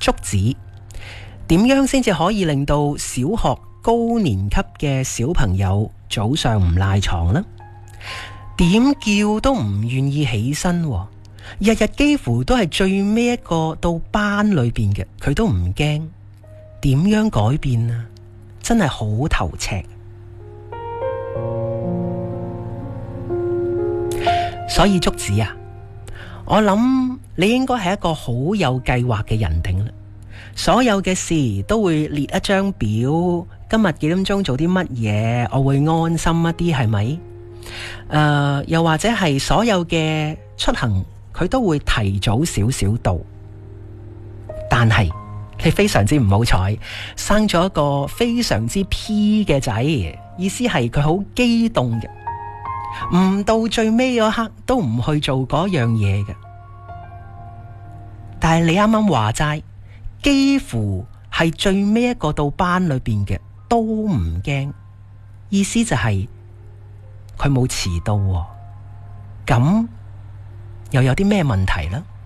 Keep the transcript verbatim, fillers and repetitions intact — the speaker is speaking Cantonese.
竹子，點樣先至可以令到小學高年級嘅小朋友早上唔賴床呢？點叫都唔願意起身，日日幾乎都係最尾一個到班裏邊嘅，佢都唔驚。點樣改變啊？真係好頭赤。所以竹子啊，我諗你應該係一個好有計劃嘅人定啦。所有嘅事都會列一張表，今日幾點鐘做啲乜嘢，我會安心一啲，係咪？誒、呃，又或者係所有嘅出行，佢都會提早少少到。但係你非常之唔好彩，生咗一個非常之 P 嘅仔，意思係佢好激動嘅。唔到最尾嗰刻都唔去做嗰樣嘢嘅，但係你啱啱話齋，幾乎係最尾一個到班裏邊嘅都唔驚，意思就係佢冇遲到喎，咁又有啲咩問題呢？